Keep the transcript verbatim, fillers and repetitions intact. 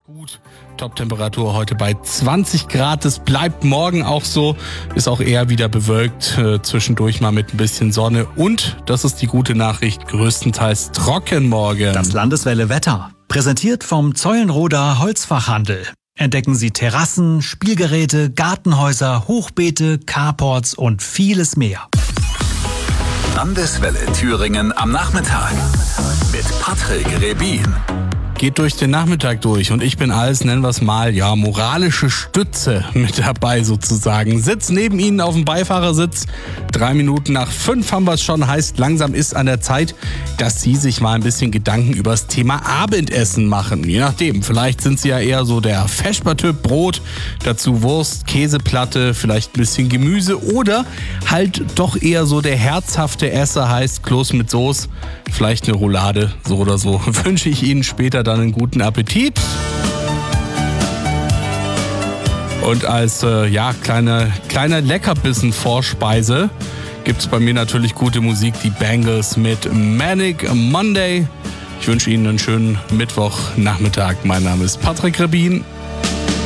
Gut, Top-Temperatur heute bei zwanzig Grad. Es bleibt morgen auch so. Ist auch eher wieder bewölkt, äh, zwischendurch mal mit ein bisschen Sonne. Und, das ist die gute Nachricht, größtenteils trocken morgen. Das Landeswelle Wetter. Präsentiert vom Zeulenroder Holzfachhandel. Entdecken Sie Terrassen, Spielgeräte, Gartenhäuser, Hochbeete, Carports und vieles mehr. Landeswelle Thüringen am Nachmittag mit Patrick Rebin. Geht durch den Nachmittag durch und ich bin als, nennen wir es mal, ja, moralische Stütze mit dabei sozusagen. Sitz neben Ihnen auf dem Beifahrersitz. Drei Minuten nach fünf haben wir es schon. Heißt, langsam ist an der Zeit, dass Sie sich mal ein bisschen Gedanken über das Thema Abendessen machen. Je nachdem, vielleicht sind Sie ja eher so der Vespertyp, Brot, dazu Wurst, Käseplatte, vielleicht ein bisschen Gemüse oder halt doch eher so der herzhafte Esser, heißt Kloß mit Soße, vielleicht eine Roulade, so oder so. Wünsche ich Ihnen später dann einen guten Appetit. Und als äh, ja, kleine, kleine Leckerbissen-Vorspeise gibt es bei mir natürlich gute Musik, die Bangles mit Manic Monday. Ich wünsche Ihnen einen schönen Mittwochnachmittag. Mein Name ist Patrick Rebin.